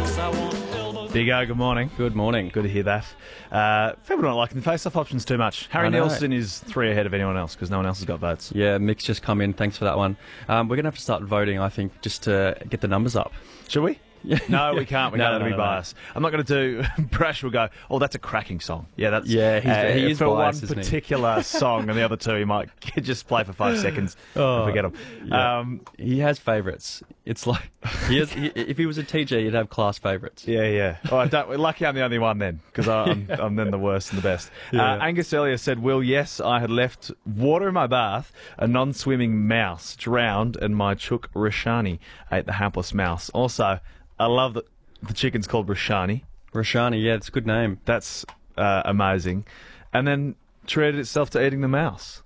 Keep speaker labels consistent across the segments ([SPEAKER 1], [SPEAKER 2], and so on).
[SPEAKER 1] Big O, good morning.
[SPEAKER 2] Good morning.
[SPEAKER 1] Good to hear that. People don't like the face-off options too much. Harry Nielsen is 3 ahead of anyone else because no one else has got votes.
[SPEAKER 2] Yeah, Mick's just come in. Thanks for that one. We're going to have to start voting, I think, just to get the numbers up.
[SPEAKER 1] Should we? No, we can't. We can't be biased.
[SPEAKER 2] No.
[SPEAKER 1] I'm not going to do... Brash will go, oh, that's a cracking song. Yeah, that's...
[SPEAKER 2] Yeah, he is
[SPEAKER 1] for
[SPEAKER 2] biased,
[SPEAKER 1] one particular song, and the other two he might just play for 5 seconds and forget them.
[SPEAKER 2] Yeah. He has favourites. It's like... if he was a teacher, he'd have class favourites.
[SPEAKER 1] Yeah. Oh, lucky I'm the only one then, because I'm then the worst and the best.
[SPEAKER 2] Yeah.
[SPEAKER 1] Angus earlier said, Will, yes, I had left water in my bath, a non-swimming mouse drowned, and my chook Rashani ate the hapless mouse. Also, I love that the chicken's called Rashani.
[SPEAKER 2] Rashani, yeah, it's a good name.
[SPEAKER 1] That's amazing. And then treated itself to eating the mouse.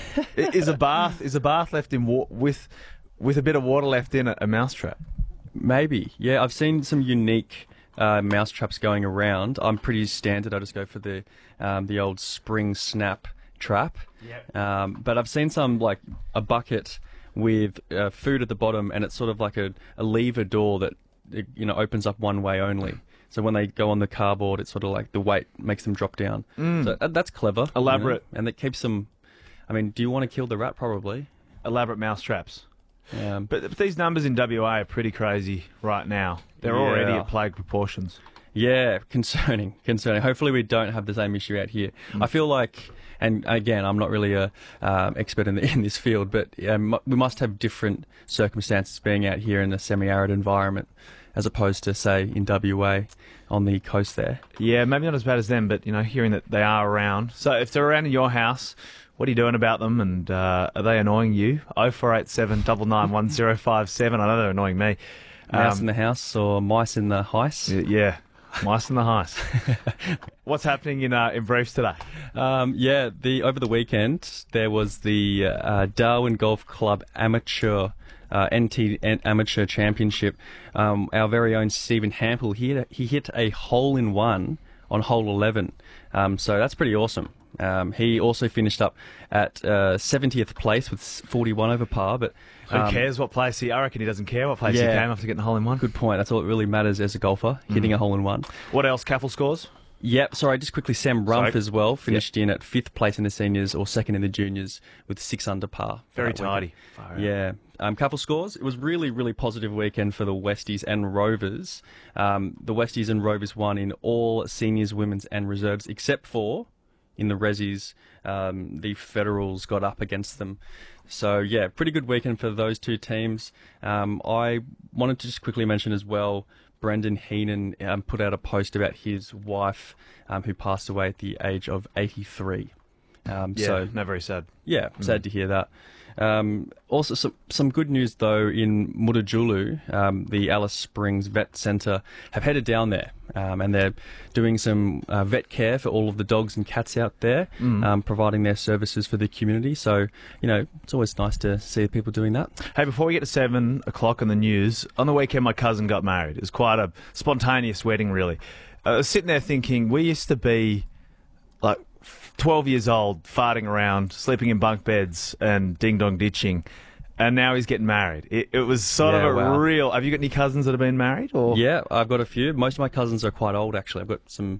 [SPEAKER 1] Is a bath left in with a bit of water left in it a mousetrap?
[SPEAKER 2] Maybe. Yeah, I've seen some unique mouse traps going around. I'm pretty standard. I just go for the old spring snap trap.
[SPEAKER 1] Yep.
[SPEAKER 2] But I've seen some like a bucket with food at the bottom, and it's sort of like a lever door that opens up one way only. So when they go on the cardboard, it's sort of like the weight makes them drop down. So that's clever.
[SPEAKER 1] Elaborate.
[SPEAKER 2] And it keeps them... I mean, do you want to kill the rat? Probably.
[SPEAKER 1] Elaborate mouse traps.
[SPEAKER 2] Yeah.
[SPEAKER 1] But these numbers in WA are pretty crazy right now. They're already at plague proportions.
[SPEAKER 2] Yeah, concerning. Hopefully we don't have the same issue out here. I feel like, and again, I'm not really a expert in this field, but we must have different circumstances being out here in a semi-arid environment as opposed to, say, in WA on the coast there.
[SPEAKER 1] Yeah, maybe not as bad as them, but, hearing that they are around. So if they're around in your house, what are you doing about them, and are they annoying you? 0487 991 1057. I know they're annoying me.
[SPEAKER 2] Mouse in the house or mice in the heist?
[SPEAKER 1] Yeah. Mice in the heist. What's happening in briefs today?
[SPEAKER 2] Over the weekend there was the Darwin Golf Club Amateur NT Amateur Championship. Our very own Stephen Hampel, he hit a hole-in-one on hole 11. So that's pretty awesome. He also finished up at 70th place with 41 over par, but
[SPEAKER 1] who cares what place I reckon he doesn't care what place he came after getting a hole-in-one.
[SPEAKER 2] Good point. That's all that really matters as a golfer, hitting a hole-in-one.
[SPEAKER 1] What else? Caffel scores?
[SPEAKER 2] Yep. Sorry, just quickly, Sam Rumpf as well finished in at 5th place in the seniors or 2nd in the juniors with 6 under par.
[SPEAKER 1] Very tidy.
[SPEAKER 2] Yeah. Caffel scores. It was really, really positive weekend for the Westies and Rovers. The Westies and Rovers won in all seniors, women's and reserves, except for in the Rezzies, the Federals got up against them. So, yeah, pretty good weekend for those two teams. I wanted to just quickly mention as well, Brendan Heenan put out a post about his wife who passed away at the age of 83.
[SPEAKER 1] So not very sad.
[SPEAKER 2] Yeah, sad to hear that. Also, some good news, though, in Mutijulu, the Alice Springs Vet Centre have headed down there, and they're doing some vet care for all of the dogs and cats out there, providing their services for the community. So, it's always nice to see people doing that.
[SPEAKER 1] Hey, before we get to 7 o'clock on the news, on the weekend my cousin got married. It was quite a spontaneous wedding, really. I was sitting there thinking, we used to be like 12 years old, farting around, sleeping in bunk beds and ding-dong ditching, and now he's getting married. It was sort of a real... Have you got any cousins that have been married? Or? Yeah,
[SPEAKER 2] I've got a few. Most of my cousins are quite old, actually. I've got some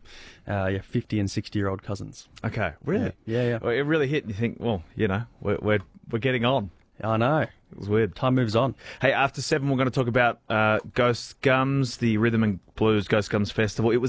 [SPEAKER 2] 50 and 60-year-old cousins.
[SPEAKER 1] Okay, really?
[SPEAKER 2] Yeah.
[SPEAKER 1] Well, it really hit, and you think, well, we're getting on.
[SPEAKER 2] I know.
[SPEAKER 1] It was weird.
[SPEAKER 2] Time moves on.
[SPEAKER 1] Hey, after 7, we're going to talk about Ghost Gums, the Rhythm and Blues Ghost Gums Festival. It was